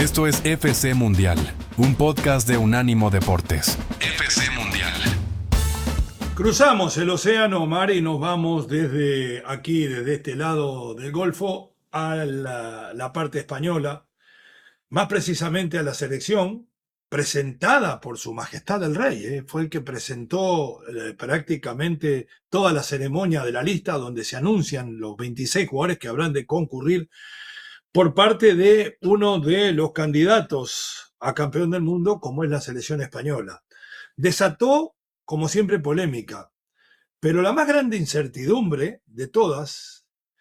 Esto es FC Mundial, un podcast de Unánimo Deportes. FC Mundial. Cruzamos el océano, Omar, y nos vamos desde aquí, desde este lado del Golfo, a la parte española, más precisamente a la selección, presentada por Su Majestad el Rey. Fue el que presentó prácticamente toda la ceremonia de la lista, donde se anuncian los 26 jugadores que habrán de concurrir por parte de uno de los candidatos a campeón del mundo, como es la selección española. Desató, como siempre, polémica, pero la más grande incertidumbre de todas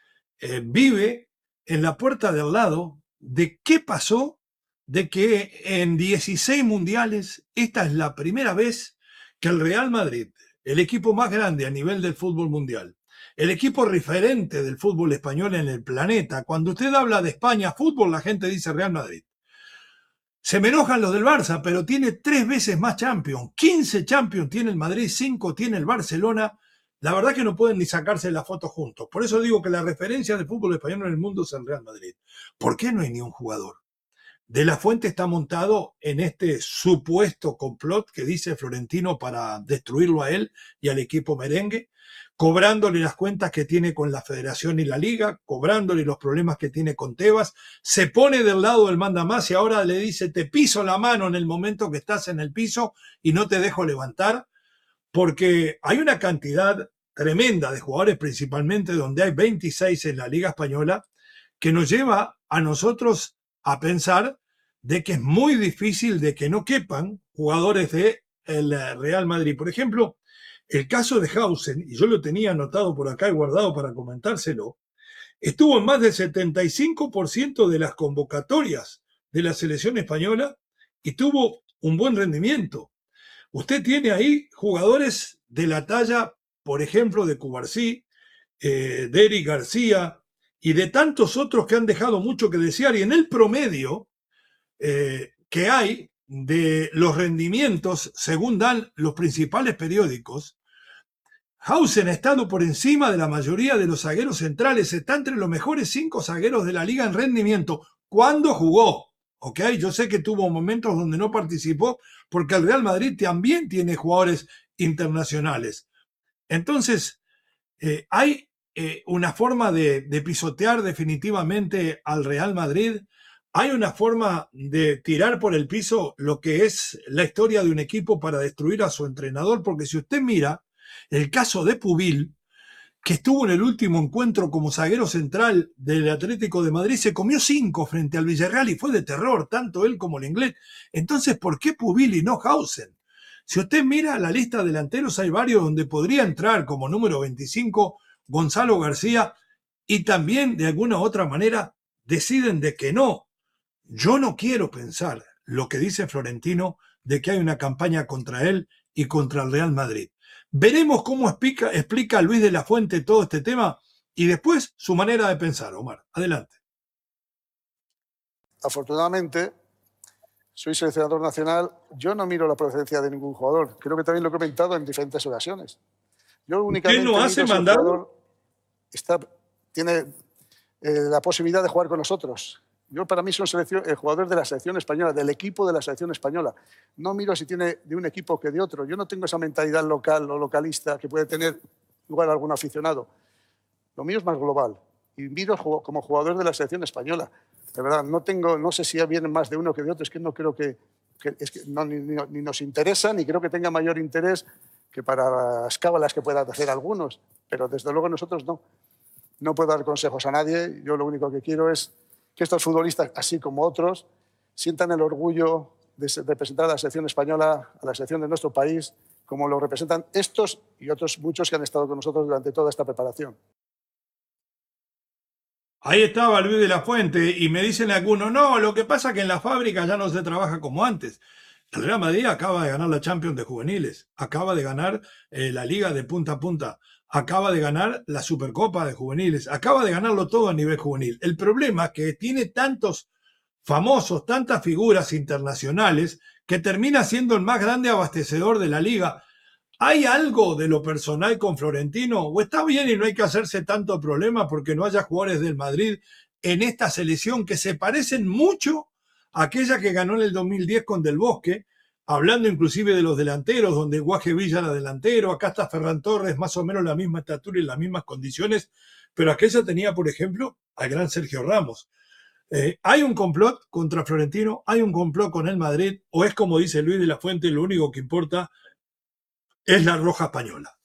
vive en la puerta de al lado de qué pasó, de que en 16 mundiales esta es la primera vez que el Real Madrid, el equipo más grande a nivel del fútbol mundial, el equipo referente del fútbol español en el planeta, cuando usted habla de España fútbol, la gente dice Real Madrid. Se me enojan los del Barça, pero tiene 3 veces más Champions. 15 Champions tiene el Madrid, 5 tiene el Barcelona. La verdad que no pueden ni sacarse la foto juntos. Por eso digo que la referencia del fútbol español en el mundo es el Real Madrid. ¿Por qué no hay ni un jugador? De la Fuente está montado en este supuesto complot que dice Florentino para destruirlo a él y al equipo merengue, cobrándole las cuentas que tiene con la Federación y la Liga, cobrándole los problemas que tiene con Tebas, se pone del lado del mandamás y ahora le dice te piso la mano en el momento que estás en el piso y no te dejo levantar, porque hay una cantidad tremenda de jugadores, principalmente donde hay 26 en la Liga Española, que nos lleva a nosotros a pensar de que es muy difícil de que no quepan jugadores del Real Madrid. Por ejemplo, el caso de Hausen, y yo lo tenía anotado por acá y guardado para comentárselo, estuvo en más del 75% de las convocatorias de la selección española y tuvo un buen rendimiento. Usted tiene ahí jugadores de la talla, por ejemplo, de Cubarsí, de Eric García y de tantos otros que han dejado mucho que desear. Y en el promedio que hay de los rendimientos, según dan los principales periódicos, Hausen ha estado por encima de la mayoría de los zagueros centrales, está entre los mejores 5 zagueros de la liga en rendimiento. ¿Cuándo jugó? ¿Ok? Yo sé que tuvo momentos donde no participó, porque el Real Madrid también tiene jugadores internacionales. Entonces, hay una forma de pisotear definitivamente al Real Madrid. Hay una forma de tirar por el piso lo que es la historia de un equipo para destruir a su entrenador, porque si usted mira el caso de Pubil, que estuvo en el último encuentro como zaguero central del Atlético de Madrid, se comió 5 frente al Villarreal y fue de terror, tanto él como el inglés. Entonces, ¿por qué Pubil y no Hausen? Si usted mira la lista de delanteros, hay varios donde podría entrar como número 25 Gonzalo García, y también de alguna u otra manera deciden de que no. Yo no quiero pensar lo que dice Florentino de que hay una campaña contra él y contra el Real Madrid. Veremos cómo explica Luis de la Fuente todo este tema y después su manera de pensar. Omar, adelante. Afortunadamente, soy seleccionador nacional. Yo no miro la procedencia de ningún jugador. Creo que también lo he comentado en diferentes ocasiones. Yo únicamente ¿Usted no hace mandado? Tiene la posibilidad de jugar con nosotros. Yo, para mí, soy el jugador de la selección española, del equipo de la selección española. No miro si tiene de un equipo que de otro. Yo no tengo esa mentalidad local o localista que puede tener igual algún aficionado. Lo mío es más global. Y miro como jugador de la selección española. De verdad, no sé si vienen más de uno que de otro. Es que no creo ni nos interesa, ni creo que tenga mayor interés que para las cábalas que puedan hacer algunos. Pero desde luego nosotros no. No puedo dar consejos a nadie. Yo lo único que quiero es que estos futbolistas, así como otros, sientan el orgullo de representar a la selección española, a la selección de nuestro país, como lo representan estos y otros muchos que han estado con nosotros durante toda esta preparación. Ahí estaba Luis de la Fuente y me dicen algunos, no, lo que pasa es que en la fábrica ya no se trabaja como antes. El Real Madrid acaba de ganar la Champions de juveniles, acaba de ganar la Liga de punta a punta, acaba de ganar la Supercopa de juveniles, acaba de ganarlo todo a nivel juvenil. El problema es que tiene tantos famosos, tantas figuras internacionales, que termina siendo el más grande abastecedor de la liga. ¿Hay algo de lo personal con Florentino? ¿O está bien y no hay que hacerse tanto problema porque no haya jugadores del Madrid en esta selección que se parecen mucho aquella que ganó en el 2010 con Del Bosque, hablando inclusive de los delanteros, donde Guaje Villa era delantero, acá está Ferran Torres, más o menos la misma estatura y las mismas condiciones, pero aquella tenía, por ejemplo, al gran Sergio Ramos. ¿Hay un complot contra Florentino? ¿Hay un complot con el Madrid? ¿O es como dice Luis de la Fuente, lo único que importa es la roja española?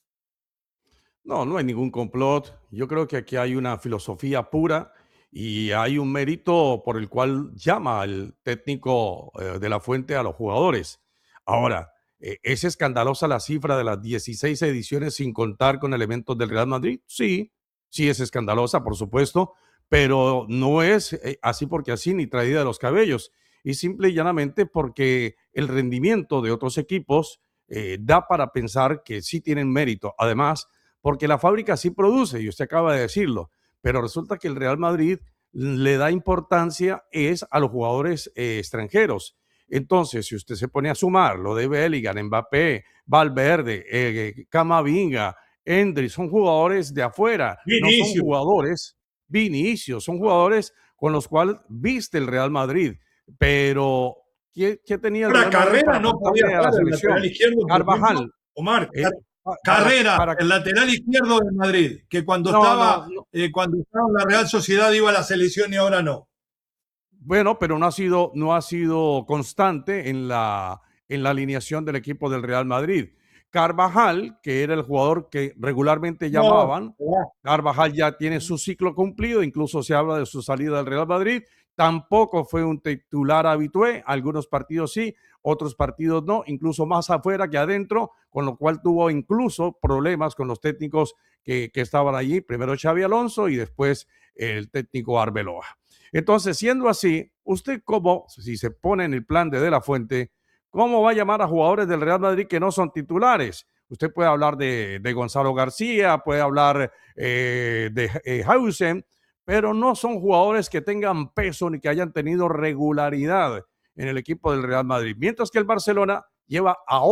No, no hay ningún complot. Yo creo que aquí hay una filosofía pura y hay un mérito por el cual llama el técnico de la Fuente a los jugadores. Ahora, ¿es escandalosa la cifra de las 16 ediciones sin contar con elementos del Real Madrid? Sí, sí es escandalosa, por supuesto, pero no es así porque así ni traída de los cabellos. Y simple y llanamente porque el rendimiento de otros equipos da para pensar que sí tienen mérito. Además, porque la fábrica sí produce, y usted acaba de decirlo, pero resulta que el Real Madrid le da importancia es a los jugadores extranjeros. Entonces, si usted se pone a sumar lo de Bellingham, Mbappé, Valverde, Camavinga, Endri, son jugadores de afuera, no son Vinicius. jugadores Vinicius, son jugadores con los cuales viste el Real Madrid, pero ¿qué tenía el Ahora, Real Madrid Carrera para no podía aportarle a la estar el lateral selección? izquierdo, por ejemplo. Carvajal, Omar, eh, Carrera, para el lateral izquierdo de Madrid, que no, no, no. cuando estaba en la Real Sociedad iba a la selección y ahora no. Bueno, pero no ha sido constante en la alineación del equipo del Real Madrid. Carvajal, que era el jugador que regularmente No, llamaban, Carvajal ya tiene su ciclo cumplido, incluso se habla de su salida del Real Madrid. Tampoco fue un titular habitué, algunos partidos sí, otros partidos no, incluso más afuera que adentro, con lo cual tuvo incluso problemas con los técnicos que estaban allí, primero Xavi Alonso y después el técnico Arbeloa. Entonces, siendo así, usted como, si se pone en el plan de la Fuente, ¿cómo va a llamar a jugadores del Real Madrid que no son titulares? Usted puede hablar de Gonzalo García, puede hablar de Hausen, pero no son jugadores que tengan peso ni que hayan tenido regularidad en el equipo del Real Madrid. Mientras que el Barcelona lleva a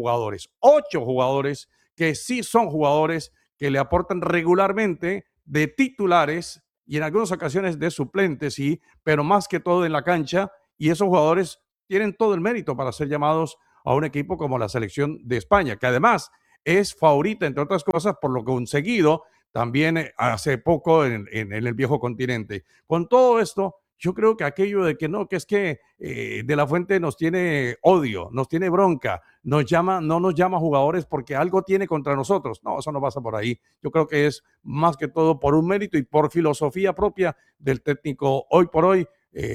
8 jugadores que sí son jugadores que le aportan regularmente de titulares y en algunas ocasiones de suplentes, sí, pero más que todo en la cancha, y esos jugadores tienen todo el mérito para ser llamados a un equipo como la selección de España, que además es favorita, entre otras cosas, por lo conseguido también hace poco en el viejo continente. Con todo esto, yo creo que aquello de que no, que es que De la Fuente nos tiene odio, nos tiene bronca, no nos llama jugadores porque algo tiene contra nosotros. No, eso no pasa por ahí. Yo creo que es más que todo por un mérito y por filosofía propia del técnico hoy por hoy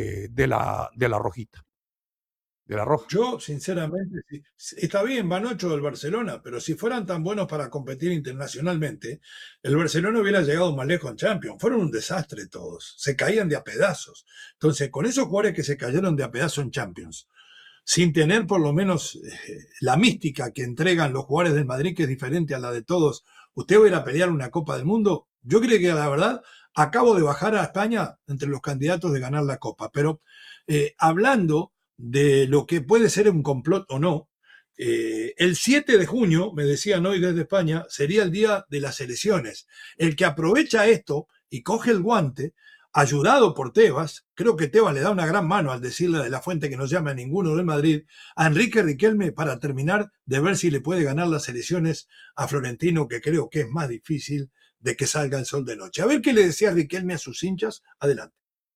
de la Rojita, de la Roja. Yo, sinceramente, está bien, van 8 del Barcelona, pero si fueran tan buenos para competir internacionalmente, el Barcelona hubiera llegado más lejos en Champions. Fueron un desastre todos, se caían de a pedazos. Entonces, con esos jugadores que se cayeron de a pedazos en Champions, sin tener por lo menos la mística que entregan los jugadores del Madrid, que es diferente a la de todos, usted va a ir a pelear una Copa del Mundo. Yo creo que la verdad, acabo de bajar a España entre los candidatos de ganar la Copa, pero hablando de lo que puede ser un complot o no, el 7 de junio, me decían hoy desde España, sería el día de las elecciones. El que aprovecha esto y coge el guante, ayudado por Tebas, creo que Tebas le da una gran mano al decirle de la Fuente que no llame a ninguno del Madrid, a Enrique Riquelme para terminar de ver si le puede ganar las elecciones a Florentino, que creo que es más difícil de que salga el sol de noche. A ver qué le decía Riquelme a sus hinchas. Adelante.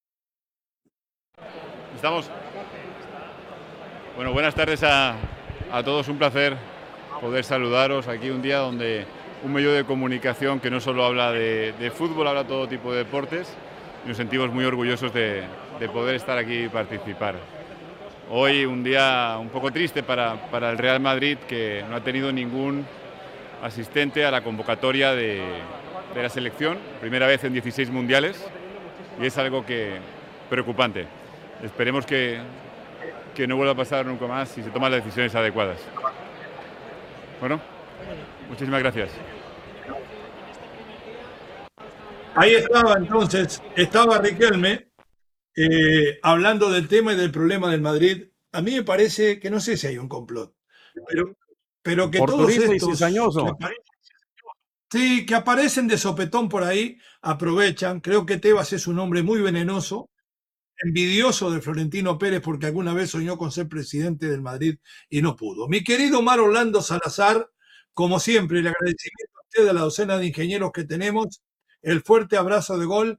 Estamos. Bueno, buenas tardes a todos. Un placer poder saludaros aquí un día donde un medio de comunicación que no solo habla de fútbol, habla de todo tipo de deportes, y nos sentimos muy orgullosos de poder estar aquí y participar. Hoy un día un poco triste para el Real Madrid, que no ha tenido ningún asistente a la convocatoria de la selección, primera vez en 16 mundiales, y es algo preocupante. Esperemos que no vuelva a pasar nunca más si se toman las decisiones adecuadas. Bueno, muchísimas gracias. Ahí estaba entonces, estaba Riquelme hablando del tema y del problema del Madrid. A mí me parece que no sé si hay un complot, pero que todos Oportunista y estos cizañoso. sí, que aparecen de sopetón por ahí, aprovechan. Creo que Tebas es un hombre muy venenoso. envidioso de Florentino Pérez porque alguna vez soñó con ser presidente del Madrid y no pudo. Mi querido Omar Orlando Salazar, como siempre, el agradecimiento a usted, a la docena de ingenieros que tenemos, el fuerte abrazo de gol.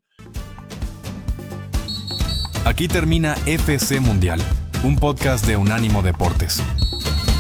Aquí termina FC Mundial, un podcast de Unánimo Deportes.